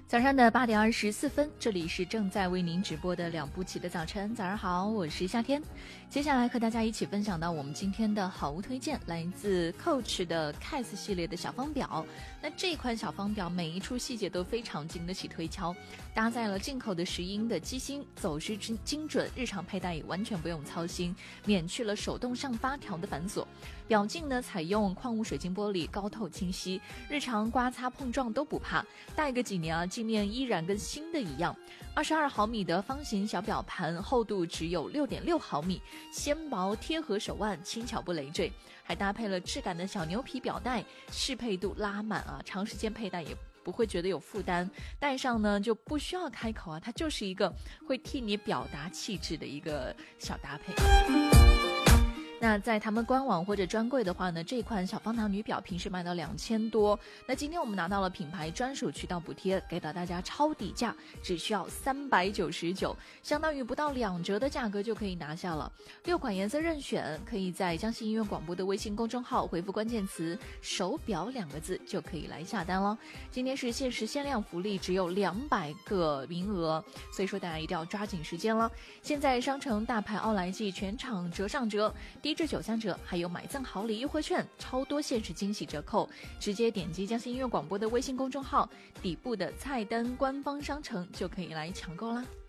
早上的8:24，这里是正在为您直播的两步棋的早晨。早上好，我是夏天。接下来和大家一起分享到我们今天的好物推荐，来自 Coach 的 CAS 系列的小方表。那这款小方表每一处细节都非常经得起推敲，搭载了进口的10英的机芯，走势精准，日常佩戴也完全不用操心，免去了手动上发条的繁琐。表镜呢采用矿物水晶玻璃，高透清晰，日常刮擦碰撞都不怕，戴个几年啊，镜面依然跟新的一样。22毫米的方形小表盘，厚度只有6.6毫米，纤薄贴合手腕，轻巧不累赘，还搭配了质感的小牛皮表带，适配度拉满啊，长时间佩戴也不会觉得有负担，戴上呢就不需要开口啊，它就是一个会替你表达气质的一个小搭配。那在他们官网或者专柜的话呢，这款小方糖女表平时卖到2000多，那今天我们拿到了品牌专属渠道补贴，给到大家超底价，只需要399，相当于不到2折的价格就可以拿下了。6款颜色任选，可以在江西音乐广播的微信公众号回复关键词手表2个字就可以来下单了。今天是限时限量福利，只有200个名额，所以说大家一定要抓紧时间了。现在商城大牌奥莱记全场折上折，低至93折，还有买赠好礼优惠券，超多限时惊喜折扣，直接点击江西音乐广播的微信公众号底部的菜单官方商城就可以来抢购啦。